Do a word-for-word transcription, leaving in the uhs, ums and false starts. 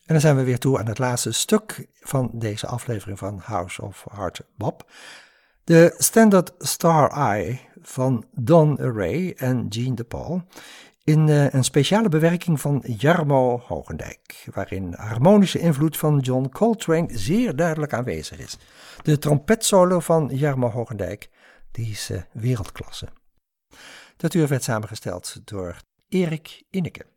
En dan zijn we weer toe aan het laatste stuk van deze aflevering van House of Hard Bop. De Standard Star Eye van Don Airey en Gene DePaul in uh, een speciale bewerking van Jarmo Hogendijk, waarin harmonische invloed van John Coltrane zeer duidelijk aanwezig is. De trompetsolo van Jarmo Hogendijk, die is uh, wereldklasse. Dat uur werd samengesteld door Erik Inneke.